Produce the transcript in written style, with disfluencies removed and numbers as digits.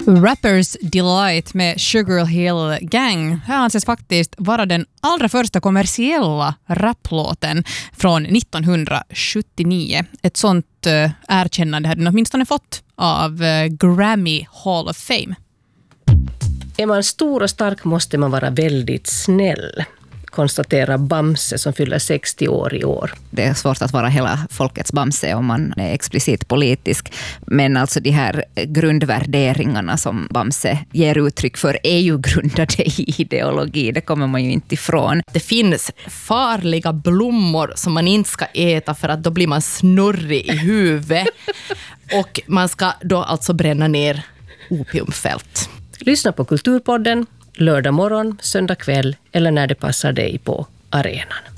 Rappers Delight med Sugar Hill Gang här anses faktiskt vara den allra första kommersiella rapplåten från 1979. Ett sånt erkännande hade den åtminstone fått av Grammy Hall of Fame. Är man stor och stark måste man vara väldigt snäll, konstaterar Bamse som fyller 60 år i år. Det är svårt att vara hela folkets Bamse om man är explicit politisk. Men alltså de här grundvärderingarna som Bamse ger uttryck för är ju grundade i ideologi. Det kommer man ju inte ifrån. Det finns farliga blommor som man inte ska äta för att då blir man snurrig i huvudet. Och man ska då alltså bränna ner opiumfält. Lyssna på Kulturpodden lördag morgon, söndag kväll eller när det passar dig på arenan.